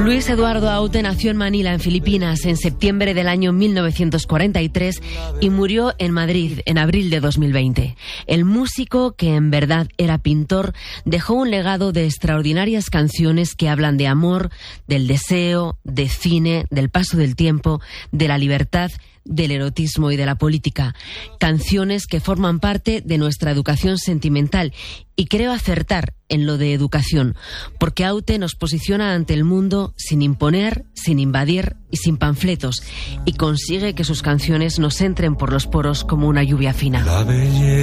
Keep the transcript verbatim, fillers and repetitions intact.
Luis Eduardo Aute nació en Manila, en Filipinas, en septiembre del año mil novecientos cuarenta y tres y murió en Madrid en abril de dos mil veinte. El músico, que en verdad era pintor, dejó un legado de extraordinarias canciones que hablan de amor, del deseo, de cine, del paso del tiempo, de la libertad, del erotismo y de la política. Canciones que forman parte de nuestra educación sentimental, y creo acertar en lo de educación, porque Aute nos posiciona ante el mundo sin imponer, sin invadir y sin panfletos, y consigue que sus canciones nos entren por los poros como una lluvia fina.